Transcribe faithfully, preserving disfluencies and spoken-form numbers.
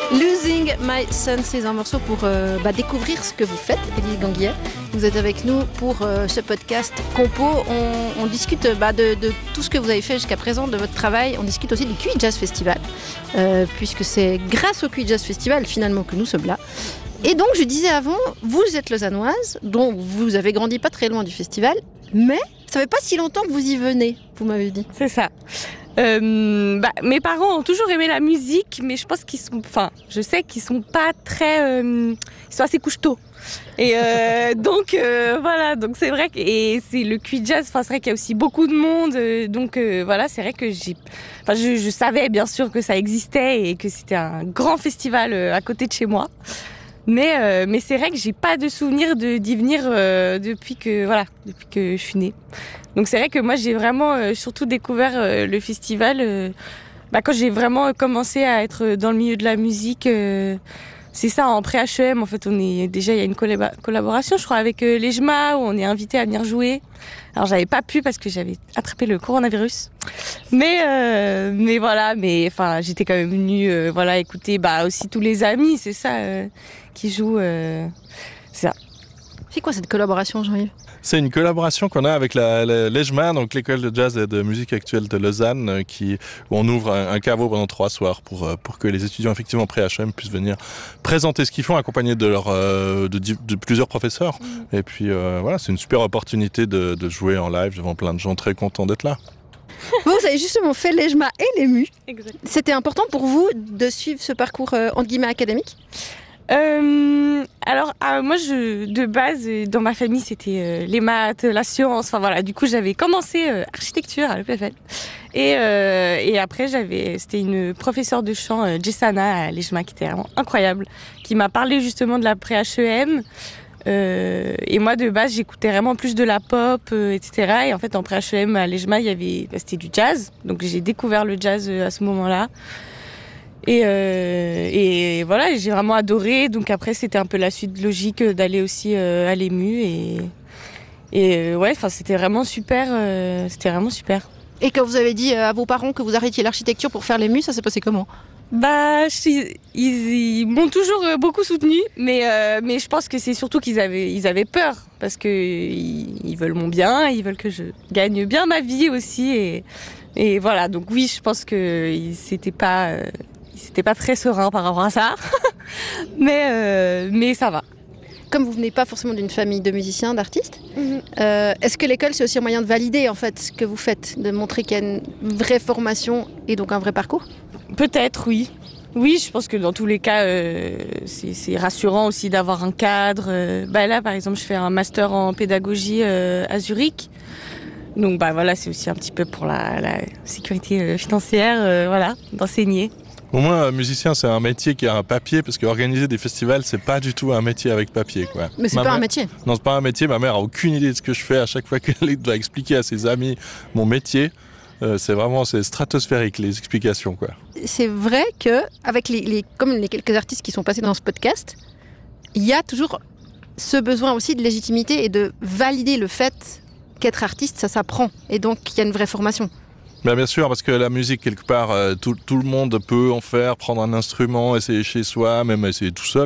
Losing My Sun, c'est un morceau pour euh, bah, découvrir ce que vous faites, Élise Ganguillet. Vous êtes avec nous pour euh, ce podcast Compo. On, on discute bah, de, de tout ce que vous avez fait jusqu'à présent, de votre travail. On discute aussi du Q I Jazz Festival, euh, puisque c'est grâce au Q I Jazz Festival finalement que nous sommes là. Et donc je disais avant, vous êtes lausannoise, donc vous avez grandi pas très loin du festival, mais ça fait pas si longtemps que vous y venez, vous m'avez dit. C'est ça. Euh, bah, mes parents ont toujours aimé la musique, mais je pense qu'ils sont, enfin, je sais qu'ils sont pas très, euh, ils sont assez couche-tôt. Et euh, donc euh, voilà, donc c'est vrai que et c'est le Q I Jazz. Enfin, c'est vrai qu'il y a aussi beaucoup de monde, euh, donc euh, voilà, c'est vrai que j'ai, enfin, je, je savais bien sûr que ça existait et que c'était un grand festival euh, à côté de chez moi. Mais euh, mais c'est vrai que j'ai pas de souvenir de d'y venir euh, depuis que voilà, depuis que je suis née. Donc c'est vrai que moi j'ai vraiment euh, surtout découvert euh, le festival euh, bah, quand j'ai vraiment commencé à être dans le milieu de la musique. Euh, c'est ça, en pré-H E M en fait, on est déjà il y a une collab- collaboration, je crois, avec euh, l'Ejma où on est invité à venir jouer. Alors j'avais pas pu parce que j'avais attrapé le coronavirus. Mais euh, mais voilà, mais enfin j'étais quand même venue euh, voilà écouter bah aussi tous les amis, c'est ça euh, qui jouent. Euh, c'est ça. C'est quoi cette collaboration, Jean-Yves ? C'est une collaboration qu'on a avec la, la, l'Ejma, donc l'école de jazz et de musique actuelle de Lausanne, qui, où on ouvre un, un caveau pendant trois soirs pour, pour que les étudiants effectivement pré-H E M puissent venir présenter ce qu'ils font, accompagnés de, leur, de, de, de plusieurs professeurs. Mmh. Et puis euh, voilà, c'est une super opportunité de, de jouer en live devant plein de gens très contents d'être là. Vous, vous avez justement fait l'Ejma et l'Emu. Exactement. C'était important pour vous de suivre ce parcours euh, entre guillemets académique ? Euh, alors euh, moi je de base dans ma famille c'était euh, les maths, la science, enfin voilà, du coup j'avais commencé euh, architecture à l'E P F L et euh, et après j'avais c'était une professeure de chant euh, Jessana à l'Ejma qui était vraiment incroyable, qui m'a parlé justement de la pré-H E M. Euh, et moi de base j'écoutais vraiment plus de la pop euh, etc, et en fait en pré-H E M à l'Ejma il y avait bah, c'était du jazz, donc j'ai découvert le jazz euh, à ce moment-là. Et, euh, et voilà, j'ai vraiment adoré. Donc après, c'était un peu la suite logique d'aller aussi euh, à l'Emu. Et, et euh, ouais, enfin, c'était vraiment super. Euh, c'était vraiment super. Et quand vous avez dit à vos parents que vous arrêtiez l'architecture pour faire l'Emu, ça s'est passé comment ? Bah, je, ils, ils m'ont toujours beaucoup soutenue, mais euh, mais je pense que c'est surtout qu'ils avaient ils avaient peur parce que ils, ils veulent mon bien, ils veulent que je gagne bien ma vie aussi. Et et voilà. Donc oui, je pense que ils s'étaient pas euh, C'était pas très serein par rapport à ça, mais, euh, mais ça va. Comme vous venez pas forcément d'une famille de musiciens, d'artistes, Mm-hmm. euh, est-ce que l'école c'est aussi un moyen de valider en fait ce que vous faites, de montrer qu'il y a une vraie formation et donc un vrai parcours ? Peut-être, oui. Oui, je pense que dans tous les cas, euh, c'est, c'est rassurant aussi d'avoir un cadre. Euh, bah là, par exemple, je fais un master en pédagogie euh, à Zurich. Donc bah voilà, c'est aussi un petit peu pour la, la sécurité euh, financière, euh, voilà, d'enseigner. Au moins, musicien, c'est un métier qui a un papier, parce qu'organiser des festivals, c'est pas du tout un métier avec papier, quoi. Mais c'est Ma pas mère... un métier. Non, c'est pas un métier. Ma mère a aucune idée de ce que je fais. À chaque fois qu'elle doit expliquer à ses amis mon métier, euh, c'est vraiment c'est stratosphérique, les explications, quoi. C'est vrai que, avec les, les, comme les quelques artistes qui sont passés dans ce podcast, il y a toujours ce besoin aussi de légitimité et de valider le fait qu'être artiste, ça s'apprend. Et donc, il y a une vraie formation. Bien, bien sûr, parce que la musique, quelque part, euh, tout, tout le monde peut en faire, prendre un instrument, essayer chez soi, même essayer tout seul.